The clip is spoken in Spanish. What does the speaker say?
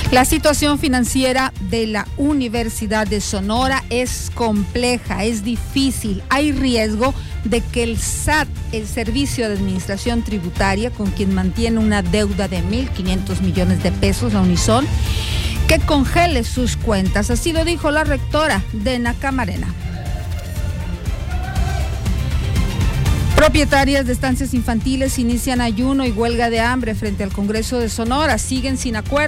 La situación financiera de la Universidad de Sonora es compleja, es difícil. Hay riesgo de que el SAT, el Servicio de Administración Tributaria, con quien mantiene una deuda de 1.500 millones de pesos, la Unison, que congele sus cuentas. Así lo dijo la rectora Dena Camarena. Propietarias de estancias infantiles inician ayuno y huelga de hambre frente al Congreso de Sonora. Siguen sin acuerdo.